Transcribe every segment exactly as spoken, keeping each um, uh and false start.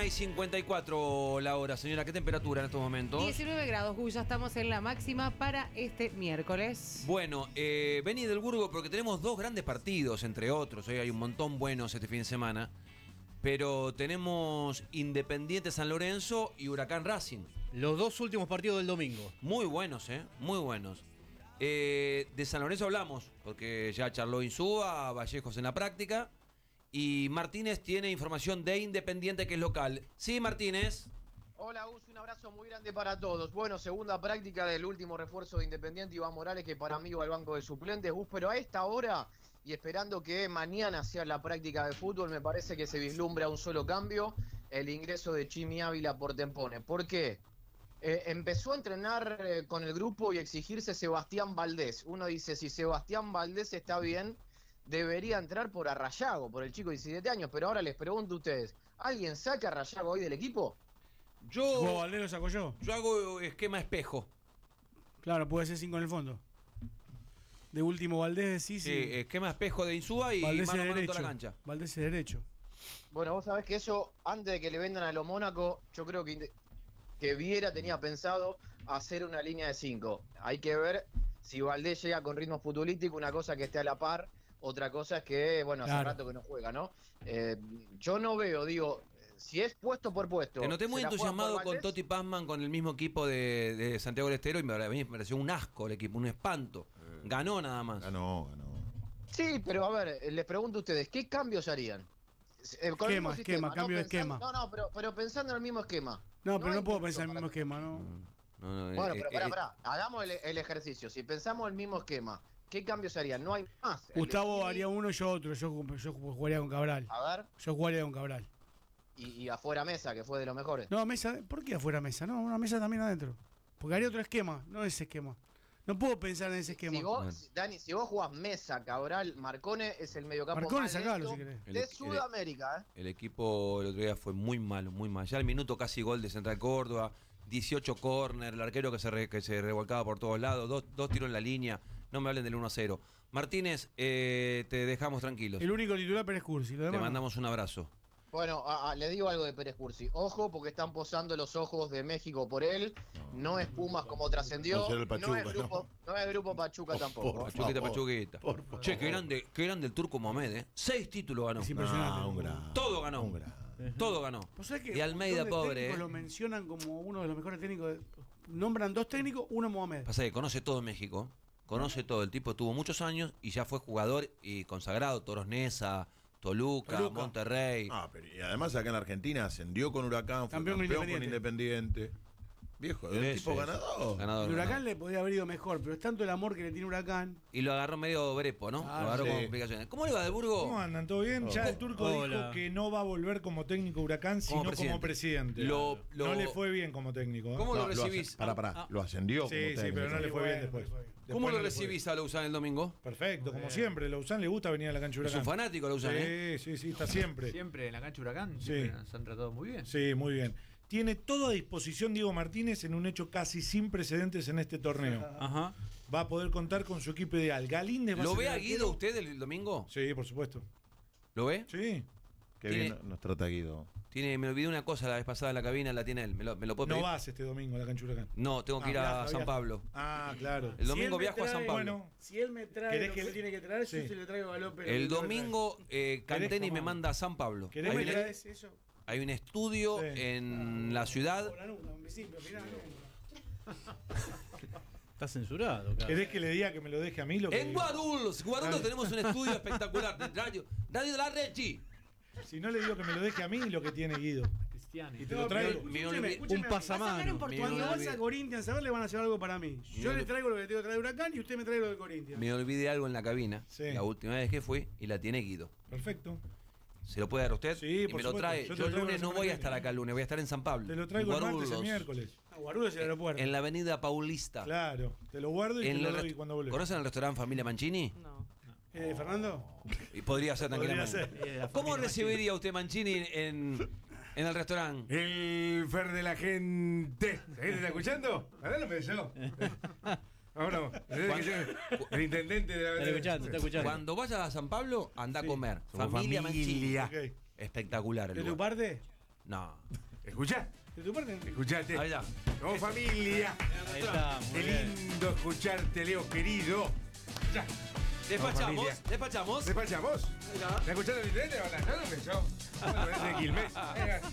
una y cincuenta y cuatro la hora, señora. ¿Qué temperatura en estos momentos? diecinueve grados, Gus, ya estamos en la máxima para este miércoles. Bueno, eh, vení del Burgo porque tenemos dos grandes partidos, entre otros. Hoy hay un montón buenos este fin de semana. Pero tenemos Independiente San Lorenzo y Huracán Racing. Los dos últimos partidos del domingo. Muy buenos, ¿eh? Muy buenos. Eh, de San Lorenzo hablamos, porque ya charló Insúa, Vallejos en la práctica. Y Martínez tiene información de Independiente, que es local. Sí, Martínez. Hola, Gus, un abrazo muy grande para todos. Bueno, segunda práctica del último refuerzo de Independiente, Iván Morales, que para mí va al banco de suplentes, Gus, pero a esta hora, y esperando que mañana sea la práctica de fútbol, me parece que se vislumbra un solo cambio, el ingreso de Chimi Ávila por Tempone. ¿Por qué? Eh, empezó a entrenar eh, con el grupo y exigirse Sebastián Valdés. Uno dice, si Sebastián Valdés está bien, debería entrar por Arrayago, por el chico de diecisiete años, pero ahora les pregunto a ustedes, ¿alguien saca a Arrayago hoy del equipo? Yo, ¿Vos, Valdés, lo saco yo? yo hago esquema espejo. Claro, puede ser cinco en el fondo. De último, Valdés decís. Sí, esquema espejo de Insúa y Valdés mano a es mano en derecho. toda la cancha. Valdés es derecho. Bueno, vos sabés que eso, antes de que le vendan a los Mónaco, yo creo que, que Viera tenía pensado hacer una línea de cinco. Hay que ver si Valdés llega con ritmo futbolístico, una cosa que esté a la par, otra cosa es que, bueno, hace Claro. rato que no juega, ¿no? Eh, yo no veo, digo, si es puesto por puesto. Te noté muy ¿se la juega entusiasmado por con Valdés? Toti Pazman, con el mismo equipo de, de Santiago del Estero, y me, me pareció un asco el equipo, un espanto. Ganó nada más. Ganó, ganó. Sí, pero a ver, les pregunto a ustedes, ¿qué cambios harían? Eh, con el Esquema, mismo sistema, esquema, cambio de Pensando- esquema. No, no, pero, pero pensando en el mismo esquema. No, pero no, hay puedo mucho pensar en el para- mismo esquema, ¿no? No, no, Bueno, eh, pero eh, pará, eh, pará, hagamos el, el ejercicio. Si pensamos el mismo esquema, ¿qué cambios harían? No hay más. Gustavo El- haría uno y yo otro. Yo, yo jugaría con Cabral. A ver, Yo jugaría con Cabral. y, y afuera Mesa, que fue de los mejores. No, mesa. ¿Por qué afuera mesa? No, una mesa también adentro. Porque haría otro esquema, no ese esquema. No puedo pensar en ese esquema. Si vos, Bueno. si- Dani, si vos jugás Mesa, Cabral, Marcone, es el mediocampo Marcone, más sacalo lento si querés. El- de el- Sudamérica, ¿eh? el equipo el otro día fue muy malo, muy mal. Ya al minuto casi gol de Central Córdoba, dieciocho córner, el arquero que se, re- que se revolcaba por todos lados, dos, dos tiros en la línea. No me hablen del uno a cero. Martínez, eh, te dejamos tranquilos. El único titular Pérez Cursi. Lo Te demás no. mandamos un abrazo. Bueno, a- a- le digo algo de Pérez Cursi. Ojo, porque están posando los ojos de México por él. No es Pumas como trascendió. No será el Pachuca, no, es grupo, no es grupo Pachuca tampoco. por Pachuquita, favor, Pachuquita. por favor. Che, qué grande, qué grande el turco Mohamed, ¿eh? Seis títulos ganó. Es impresionante. No, un gran- Todo ganó. un gran- Todo ganó. ¿Vos sabés que Y Almeida, un montón de pobre, técnicos ¿eh? lo mencionan como uno de los mejores técnicos. de- Nombran dos técnicos, uno Mohamed. Pasa que conoce todo México, conoce todo. El tipo tuvo muchos años y ya fue jugador y consagrado. Toros Neza, Toluca, Toluca. Monterrey. Ah, pero y además acá en Argentina ascendió con Huracán, fue Campeón campeón, con con Independiente. Viejo, es un Eso, tipo eso. ganador. Ganador, El Huracán ganador. le podría haber ido mejor, pero es tanto el amor que le tiene Huracán. Y lo agarró medio brepo, ¿no? Ah, lo agarró sí. con complicaciones. ¿Cómo le va de Burgo? ¿Cómo andan? ¿Todo bien? Ya el turco Hola. dijo que no va a volver como técnico Huracán, sino presidente. como presidente. Lo- lo- No le fue bien como técnico. ¿eh? ¿Cómo No, lo recibís? asce- Pará, pará, lo ascendió. Sí, como sí, técnico. pero no le fue bien después. Bueno, Después ¿Cómo no lo le fue recibís a Lausanne el domingo? bien. Perfecto, como siempre. Lausanne le gusta venir a la cancha Es Huracán. un fanático Lausanne, ¿eh? Sí, sí, sí, está siempre. Siempre en la cancha Huracán, Sí. siempre nos han tratado muy bien. Sí, muy bien. Tiene todo a disposición Diego Martínez en un hecho casi sin precedentes en este torneo. Ajá. Va a poder contar con su equipo ideal. Galíndez va ¿Lo a ser ve el a arquero. Guido usted el domingo? Sí, por supuesto. ¿Lo ve? Sí. Qué Tiene- bien nos trata Guido. Tiene, me olvidé una cosa la vez pasada en la cabina, la tiene él. ¿Me lo, me lo puedo No pedir? vas este domingo a la cancha Huracán. No, tengo que ir Ah, a viaja, San viaja. Pablo. Ah, claro. El domingo Si él me viajo a San trae- Pablo. Bueno, Si él me trae ¿Querés lo que que, le- tiene que traer, Sí. yo se le traigo a López. El lo que domingo eh, Canteni me manda a San Pablo. ¿Querés Hay ¿Me un, que traes eso? hay un estudio Sí. en la ciudad. Por la nuca, un besito, mirá, mirá. Está censurado, claro. ¿Querés que le diga que me lo deje a mí? Lo que En Guarulhos, Guarulhos tenemos un estudio espectacular de radio, radio de la Rechi. Si no le digo que me lo deje a mí, lo que tiene Guido. Cristiani. Y te lo traigo. Me Escúcheme, olvidé- escúcheme, un pasamano. vas a hablar en portugués. Me Cuando olvidé. vas a Corinthians a ver, le van a llevar algo para mí. Yo Me le olvidé. traigo lo que tengo que traer de Huracán y usted me trae lo de Corinthians. Me olvidé algo en la cabina, Sí. la última vez que fui, y la tiene Guido. Perfecto. ¿Se lo puede dar a usted? Sí, y por me lo supuesto. trae. Yo Yo, te lo el traigo lunes la no semana voy que a estar viene. acá el lunes, voy a estar en San Pablo. Te lo traigo en el martes y el Guarulhos, miércoles. A Guarulhos es el aeropuerto. en la avenida Paulista. Claro. Te lo guardo y En te el lo doy rest- cuando vuelves. ¿Conocen el restaurante Familia Mancini? No. Eh, ¿Fernando? Y podría ser Podría tranquilamente. ser. Eh, la ¿Cómo familia recibiría usted Mancini en, en el restaurante? El Fer de la gente. ¿Se está escuchando? Ahora lo pensó. Vámonos. El intendente de la Está escuchando, está escuchando. Cuando vayas a San Pablo, anda a comer. Somos Familia familia. Mancini. Ok. Espectacular el ¿De tu lugar. parte? No. ¿Escuchá? ¿De tu parte? Escuchate. Ahí está. Somos familia. Ahí está, muy Qué bien. lindo escucharte, Leo querido. Ya. Despachamos, familia. despachamos. ¿Despachamos? ¿Me escucharon en internet? Hola, ¿no? ¿No empezó? Bueno, es de Quilmes. Venga.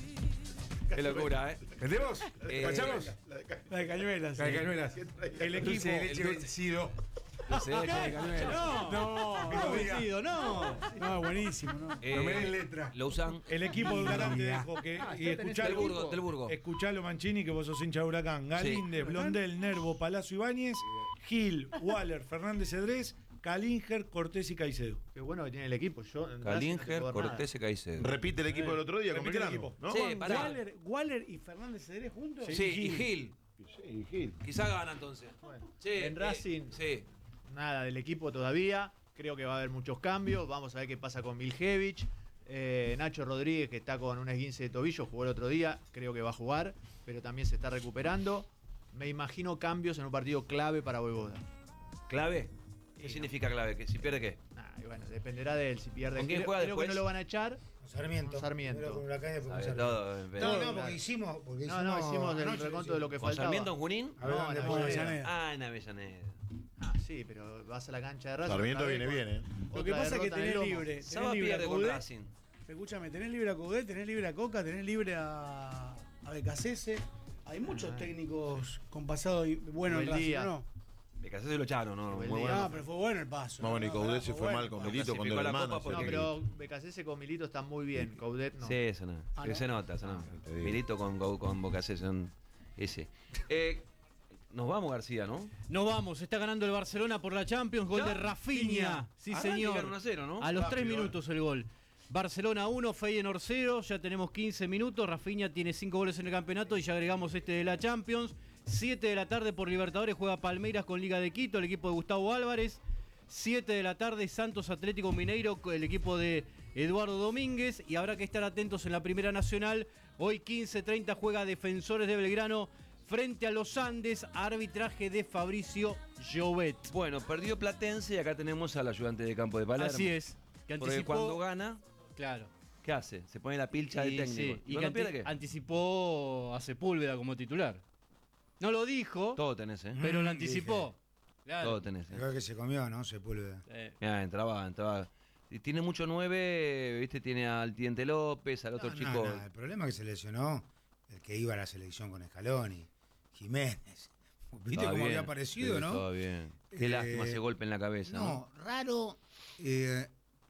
Qué locura, ¿eh? ¿Vendemos? Eh, ¿Despachamos? La de Cañuelas. La de sí. Cañuelas. El equipo. Dulce de leche el dulce. vencido. Dulce de leche de Cañuelas. No, No, no, vencido, no. no, buenísimo, ¿no? Eh, No me den letra. Lo usan. El equipo de Huracán te dejo que. Y Del escuchalo. Burgo, del Burgo. Escuchalo, Mancini, que vos sos hincha de Huracán. Galíndez, Blondel, Nervo, Palacio Ibáñez, Gil, Waller, Fernández Cedrés, Calinger, Cortés y Caicedo. Qué bueno que tiene el equipo. Yo en Racing no te Calinger, puedo dar nada. Cortés y Caicedo. Repite el equipo del otro día con Repite el Belgrano, equipo. ¿no? Sí, pará. Waller, Waller y Fernández Cedrés juntos. Sí, y Gil. Sí, Gil. Quizá gana entonces. Bueno, Sí, en eh, Racing, sí. nada del equipo todavía. Creo que va a haber muchos cambios. Vamos a ver qué pasa con Miljevich. Eh, Nacho Rodríguez, que está con un esguince de tobillo, jugó el otro día. Creo que va a jugar, pero también se está recuperando. Me imagino cambios en un partido clave para Voivoda. ¿Clave? ¿Qué Sí, significa clave? ¿Que si pierde qué? Nah, y bueno, dependerá de él. Si pierde, ¿Con quién creo, juega creo que después? no lo van a echar. Sarmiento. Con Sarmiento. Primero con Huracán y después con Sabe Sarmiento. todo, eh, pero- No, no, Claro. porque hicimos. Porque No, no, hicimos el anoche reconto lo de lo que ¿Con faltaba. Sarmiento en Junín? A ver No, dónde en puede Avellaneda. ser. Ah, en Avellaneda. Ah, sí, pero vas a la cancha de Racing. Sarmiento otra vez viene con bien, ¿eh? Lo que otra pasa es que derrota en el tenés lomo. libre. Tenés Saba libre a pierde con Coudet. Racing. Escúchame, tenés libre a Coudet, tenés libre a Coca, tenés libre a, a Becasese. Hay muchos Ah. técnicos con pasado y- bueno en Buen Racing, día. ¿no? Becasese lo echaron, ¿no? Buen Muy día. bueno. Ah, pero fue bueno el paso. Más bueno, y No, Coudet no, se fue bueno mal el con paso. Milito, con Clasificó la Delmano. Copa No, porque- pero Becasese con Milito está muy bien. Coudet no. Sí, eso no. Ah, Que ¿no? se nota, se nota. te digo. Milito con, con, con Bocasese son ese. Eh, nos vamos, García, ¿no? Nos vamos, está ganando el Barcelona por la Champions, gol ¿Ya? de Rafinha. Sí, Arranca y señor. gana uno a cero, ¿no? A los tres Rápido, minutos el gol. Barcelona uno, Feyenoord cero, ya tenemos quince minutos. Rafinha tiene cinco goles en el campeonato y ya agregamos este de la Champions. siete de la tarde por Libertadores juega Palmeiras con Liga de Quito, el equipo de Gustavo Álvarez. siete de la tarde Santos Atlético Mineiro, el equipo de Eduardo Domínguez. Y habrá que estar atentos en la Primera Nacional. Hoy quince treinta juega Defensores de Belgrano frente a los Andes, arbitraje de Fabricio Llobet. Bueno, perdió Platense y acá tenemos al ayudante de campo de Palermo. Así es. Que Porque anticipó, cuando gana, claro. ¿qué hace? Se pone la pilcha Y, del técnico. sí, y ¿No que lo pierde anti- qué? anticipó a Sepúlveda como titular. No lo dijo, Todo tenés, ¿eh? pero lo Mm, anticipó. Claro. Todo tenés. ¿eh? Creo que se comió, ¿no? Sepúlveda. Eh, Mirá, entraba, entraba. Y tiene mucho nueve, ¿viste? Tiene al Diente López, al otro No, chico. no, no, el problema es que se lesionó el que iba a la selección con Scaloni, Jiménez. ¿Viste Estaba cómo bien, había aparecido, sí, no? Estaba bien. Qué Eh, lástima ese golpe en la cabeza. No, No, raro eh,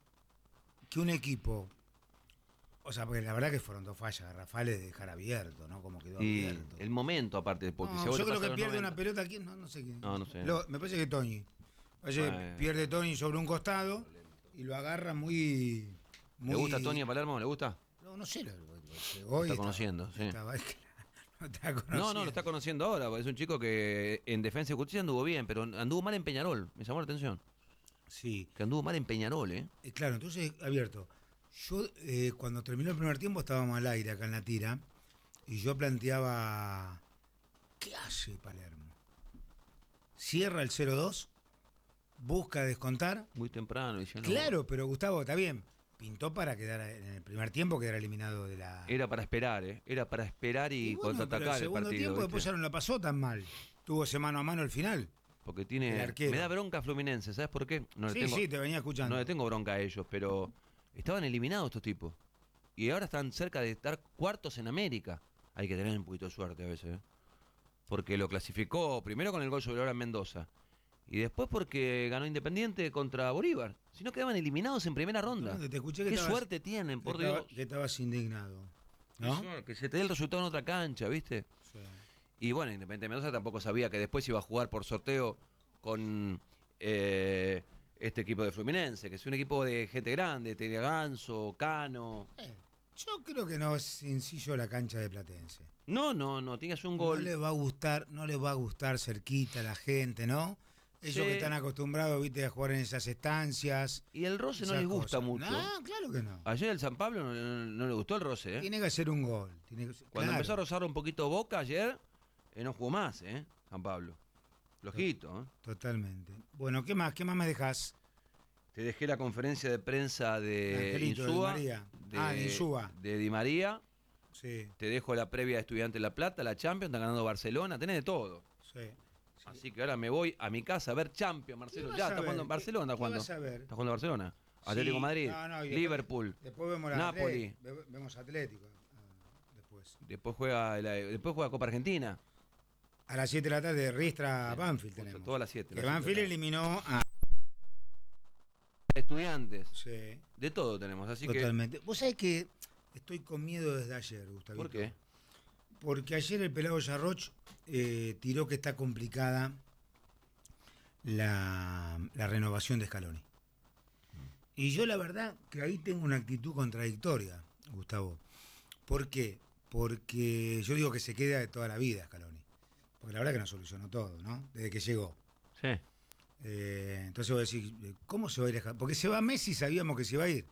que un equipo. O sea, porque la verdad que fueron dos fallas garrafales de dejar abierto, ¿no? Como quedó Y abierto. el momento, aparte, porque No, si a vos yo te creo pasa que los pierde noventa. una pelota aquí, no, no sé qué. No, no sé. Lo- me parece que Toñi. Me parece que Bueno. pierde Toñi sobre un costado y lo agarra muy. muy ¿Le gusta Tony a Palermo? ¿Le gusta? No, no sé. Lo, lo- lo- hoy Está estaba- conociendo, sí. estaba- es que no está No, conociendo. no, lo está conociendo ahora. porque Es un chico que en defensa y justicia anduvo bien, pero anduvo mal en Peñarol. Me llamó la atención. Sí, Que anduvo mal en Peñarol, ¿eh? eh, claro, entonces, abierto. Yo, eh, cuando terminó el primer tiempo, estábamos al aire acá en la tira y yo planteaba. ¿Qué hace Palermo? Cierra el cero dos, busca descontar. Muy temprano. dice, no. Claro, pero Gustavo, está bien. Pintó para quedar en el primer tiempo, quedar eliminado de la. Era para esperar, ¿eh? Era para esperar y, Y bueno, pero contraatacar el el segundo partido. tiempo después ¿viste? ya no la pasó tan mal. Tuvo ese mano a mano al final. Porque el tiene. arquero. Me da bronca a Fluminense, ¿sabes por qué? No le Sí, tengo, sí, te venía escuchando. no le tengo bronca a ellos, pero estaban eliminados estos tipos. Y ahora están cerca de estar cuartos en América. Hay que tener un poquito de suerte a veces, ¿eh? Porque lo clasificó primero con el gol sobre hora en Mendoza. Y después porque ganó Independiente contra Bolívar. Si no quedaban eliminados en primera ronda. No, te escuché que Qué estabas- suerte tienen, por que estaba- Dios. Que estabas indignado. ¿No? Que se te dé el resultado en otra cancha, ¿viste? Sí. Y bueno, Independiente de Mendoza tampoco sabía que después iba a jugar por sorteo con eh, este equipo de Fluminense, que es un equipo de gente grande, tenía Ganso, Cano. Eh, yo creo que no es sencillo la cancha de Platense. No, no, no, tenías un No gol. les va a gustar, no les va a gustar cerquita a la gente, ¿no? Ellos Sí. que están acostumbrados, viste, a jugar en esas estancias. Y el roce no esas les gusta cosas. mucho. No, claro que no. Ayer el San Pablo no, no- no le gustó el roce, ¿eh? Tiene que hacer un gol. Tiene que- Cuando claro. empezó a rozar un poquito Boca ayer, eh, no jugó más, ¿eh? San Pablo. Flojito, ¿eh? Totalmente. Bueno, ¿qué más? ¿Qué más me dejas? Te dejé la conferencia de prensa de Angelito, de Insúa. María. Ah, de Insúa. De Di María. Sí, Te dejo la previa de Estudiantes de La Plata, la Champions, está ganando Barcelona, tenés de todo. sí. Así que ahora me voy a mi casa a ver Champions, Marcelo. ¿Qué Ya vas a está ver? jugando en ¿Qué- Barcelona, está qué jugando. vas a ver? Está jugando Barcelona. Atlético Sí, Madrid, no, no, y después- Liverpool, Después vemos la Napoli. Atlético, ve- vemos Atlético. ah, Después. Después juega la, después juega Copa Argentina. A las siete de la tarde, Ristra Sí, Banfield justo, tenemos. todas las siete. Que las siete Banfield de la tarde. eliminó a. Estudiantes. Sí, De todo tenemos, así totalmente. Vos sabés que estoy con miedo desde ayer, Gustavo. que. ¿Por qué? Porque ayer el pelado Yarroch eh, tiró que está complicada la, la renovación de Scaloni. Y yo la verdad que ahí tengo una actitud contradictoria, Gustavo. ¿Por qué? Porque yo digo que se queda de toda la vida Scaloni. Porque la verdad que no solucionó todo, ¿no? Desde que llegó. Sí. Eh, entonces voy a decir, ¿cómo se va a ir? Porque se va Messi, sabíamos que se iba a ir.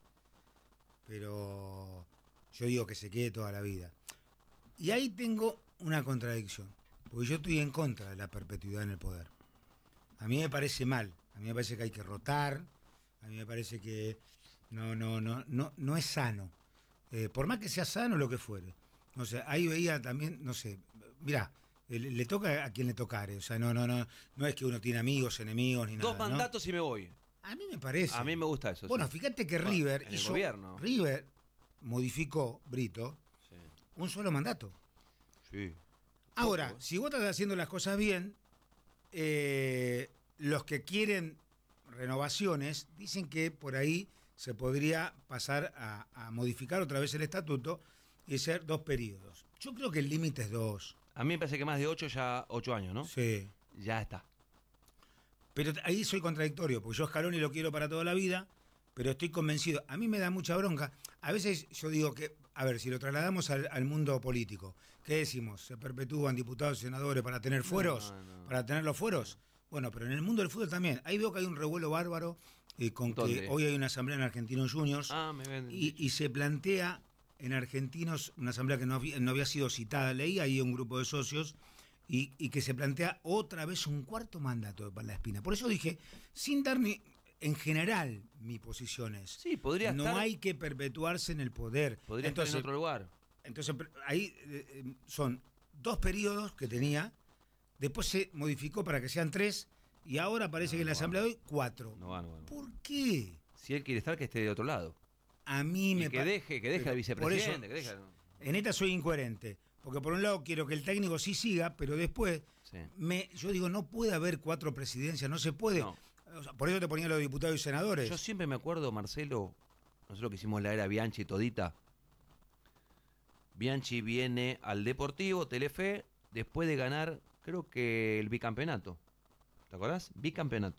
Pero yo digo que se quede toda la vida. Y ahí tengo una contradicción. Porque yo estoy en contra de la perpetuidad en el poder. A mí me parece mal. A mí me parece que hay que rotar. A mí me parece que no, no, no, no, no es sano. Eh, por más que sea sano lo que fuere. O sea, ahí veía también, no sé, mirá, le, le toca a quien le tocare. O sea, no, no, no, no es que uno tiene amigos, enemigos, ni Dos nada. ¿no? mandatos y me voy. A mí me parece. A mí me gusta eso. Bueno, sí. fíjate que Bueno, River en el hizo. gobierno. River modificó, Brito, Sí. un solo mandato. Sí. Ahora, Poco, ¿eh? si vos estás haciendo las cosas bien, eh, los que quieren renovaciones dicen que por ahí se podría pasar a, a modificar otra vez el estatuto y ser dos periodos. Yo creo que el límite es dos. A mí me parece que más de ocho ya, ocho años, ¿no? Sí. Ya está. Pero ahí soy contradictorio, porque yo a Scaloni lo quiero para toda la vida, pero estoy convencido. A mí me da mucha bronca. A veces yo digo que, a ver, si lo trasladamos al, al mundo político, ¿qué decimos? ¿Se perpetúan diputados y senadores para tener fueros? No, no. ¿Para tener los fueros? Bueno, pero en el mundo del fútbol también. Ahí veo que hay un revuelo bárbaro eh, con que ¿Dónde? hoy hay una asamblea en Argentinos Juniors Ah, me ven. y, y se plantea en Argentinos una asamblea que no había, no había sido citada. Leí ahí un grupo de socios y, y que se plantea otra vez un cuarto mandato de Palmaespina. Por eso dije, sin dar ni... En general, mi posición es, Sí, podría no estar. hay que perpetuarse en el poder. Podría entonces, estar en otro lugar. entonces per- ahí eh, eh, son dos periodos que tenía, después se modificó para que sean tres, y ahora parece No, que en la no va. asamblea de hoy, cuatro. No va, no va, no va. ¿Por qué? Si él quiere estar, que esté de otro lado. A mí Y me que pa- deje, que deje pero al por eso, vicepresidente, que deje. En esta soy incoherente, porque por un lado quiero que el técnico sí siga, pero después Sí. me, yo digo, no puede haber cuatro presidencias, no se puede. No. O sea, por eso te ponía los diputados y senadores. Yo siempre me acuerdo, Marcelo, nosotros que hicimos la era Bianchi todita. Bianchi viene al Deportivo, Telefe, después de ganar, creo que el bicampeonato. ¿Te acordás? Bicampeonato.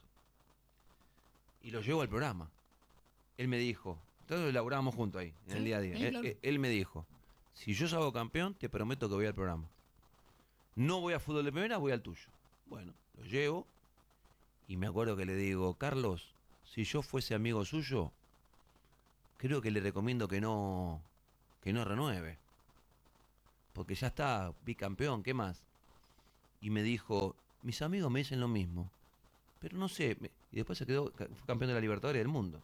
Y lo llevo al programa. Él me dijo, entonces laburábamos juntos ahí, en el Sí, día a día. sí, Él, claro. él- él me dijo, si yo salgo campeón, te prometo que voy al programa. No voy a fútbol de primera, voy al tuyo. Bueno, lo llevo. Y me acuerdo que le digo, Carlos, si yo fuese amigo suyo, creo que le recomiendo que no, que no renueve. Porque ya está, bicampeón, ¿qué más? Y me dijo, mis amigos me dicen lo mismo. Pero no sé, me- y después se quedó, fue campeón de la Libertadores del mundo.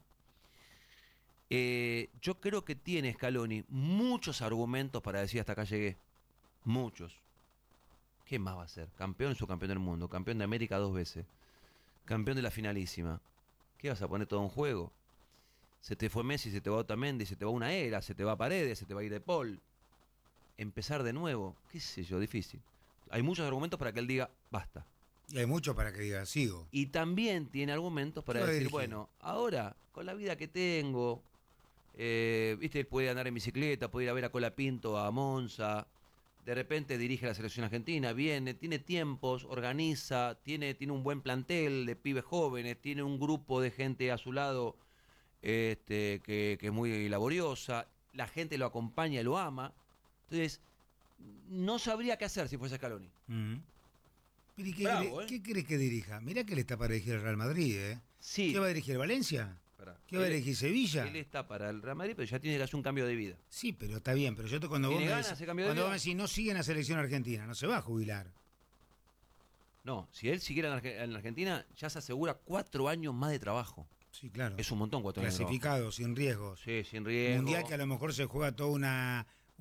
Eh, yo creo que tiene Scaloni muchos argumentos para decir hasta acá llegué. Muchos. ¿Qué más va a ser? Campeón, subcampeón del mundo, campeón de América dos veces. Campeón de la finalísima. ¿Qué vas a poner todo en juego? Se te fue Messi, se te va Otamendi, se te va una era, se te va Paredes, se te va a ir De Paul. Empezar de nuevo, qué sé yo, difícil. Hay muchos argumentos para que él diga, basta. Y hay mucho para que diga, sigo. Y también tiene argumentos para ¿Qué va a decir, dirigir? bueno, ahora, con la vida que tengo, eh, viste, él puede andar en bicicleta, puede ir a ver a Colapinto, a Monza, de repente dirige la selección argentina, viene, tiene tiempos, organiza, tiene, tiene un buen plantel de pibes jóvenes, tiene un grupo de gente a su lado este, que, que es muy laboriosa, la gente lo acompaña y lo ama. Entonces, no sabría qué hacer si fuese Scaloni. Mm. Pero ¿y qué, Bravo, qué ¿eh? querés que dirija? Mirá que él está para dirigir el Real Madrid, ¿eh? Sí. ¿Qué va a dirigir Valencia? Pará. ¿Qué va a Él- dirigir Sevilla? Él está para el Real Madrid, pero ya tiene que hacer un cambio de vida. Sí, pero está bien, pero yo te, cuando vos ¿Tiene me ganas decís, ese cambio de cuando vos vida? me decís no sigue en la selección argentina, no se va a jubilar. No, si él siguiera en, Arge- en Argentina, ya se asegura cuatro años más de trabajo. Sí, claro. Es un montón cuatro años de Clasificado, sin riesgos. trabajo. Sí, sin riesgo. Mundial que a lo mejor se juega toda una,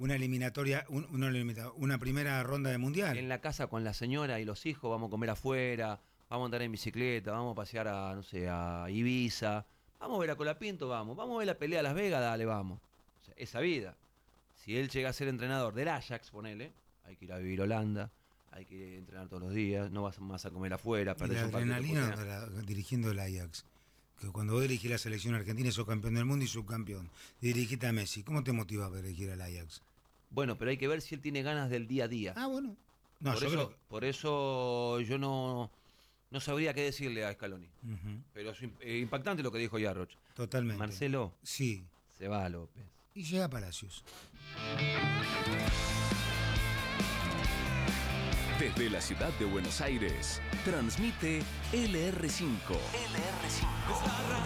una eliminatoria, un- una, elimina- una primera ronda de mundial. En la casa con la señora y los hijos vamos a comer afuera, vamos a andar en bicicleta, vamos a pasear a, no sé, a Ibiza, vamos a ver a Colapinto, vamos, vamos a ver la pelea de Las Vegas, dale, vamos. O sea, esa vida. Si él llega a ser entrenador del Ajax, ponele, hay que ir a vivir a Holanda, hay que entrenar todos los días, no vas más a comer afuera, Y perdés la un partido. adrenalina porque- de la- dirigiendo el Ajax. Que cuando vos dirigís la selección argentina sos campeón del mundo y subcampeón. Dirigiste a Messi. ¿Cómo te motiva para dirigir al Ajax? Bueno, pero hay que ver si él tiene ganas del día a día. Ah, bueno. No, por, yo eso, creo. por eso yo no, no sabría qué decirle a Scaloni. Ujú, Pero es im- eh, impactante lo que dijo Yarroch. totalmente. Marcelo, Sí. se va a López. Y llega a Palacios. Desde la ciudad de Buenos Aires, transmite L R cinco. L R cinco.